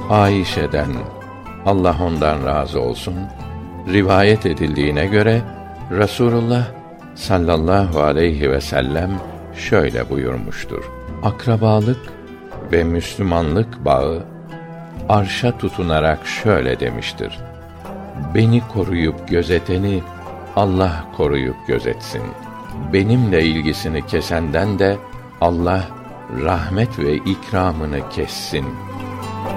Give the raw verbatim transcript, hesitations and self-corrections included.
Ayşe'den, Allah ondan razı olsun, rivayet edildiğine göre Rasulullah sallallahu aleyhi ve sellem şöyle buyurmuştur: Akrabalık ve Müslümanlık bağı arşa tutunarak şöyle demiştir: Beni koruyup gözeteni Allah koruyup gözetsin. Benimle ilgisini kesenden de Allah rahmet ve ikramını kessin.